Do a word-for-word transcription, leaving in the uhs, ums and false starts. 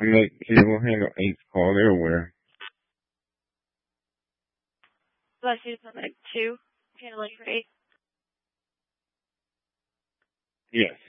I'm like, cable handle eight's call. They're aware. Bless you, something like two. Handling for eight. Yes.